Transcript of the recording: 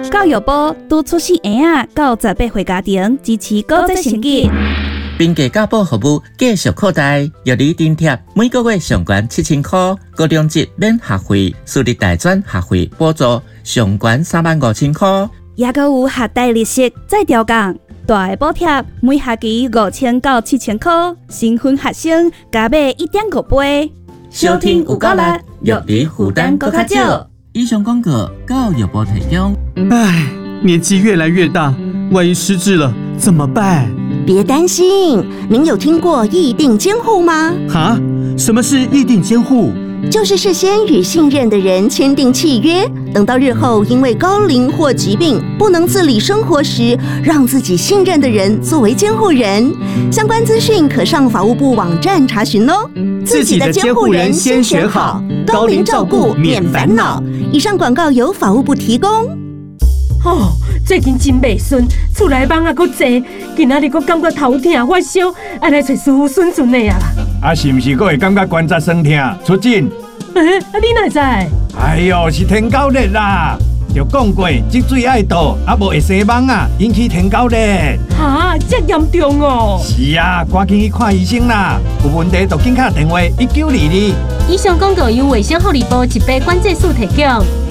教育部拄出生婴仔到18岁家庭支持高级成绩， 并给教保服务继续扩大，约你津贴每个月上悬7000块，高中级免学费，私立大专学费补助上悬35000块， 也阁有学贷利息再调降。大的补贴每学期5000到7000块，新婚学生加买1.5倍。 收听有够力，育儿负担更较少。以上广告教育部提供。 唉，年纪越来越大，万一失智了怎么办？ 别担心，您有听过议定监护吗？ 哈？什么是议定监护？ 就是事先与信任的人签订契约，等到日后因为高龄或疾病不能自理生活时，让自己信任的人作为监护人。相关资讯可上法务部网站查询哦。 自己的监护人先选好，高龄照顾免烦恼。 以上广告由法务部提供。 哦，最近真袂顺，厝内蚊仔阁多，今仔日阁感觉头痛发烧，爱来找师傅顺顺的啊啦。 啊，是毋是阁会感觉关节酸痛？出诊？ 你哪知？ 哎呦，是天狗热啦！就讲过，积水爱倒，啊无会生蚊啊，引起天狗热。 哈，这严重哦！ 是啊，赶紧去看医生啦！有问题就紧打电话1922。 以上广告由卫生福利部疾病管制署提供。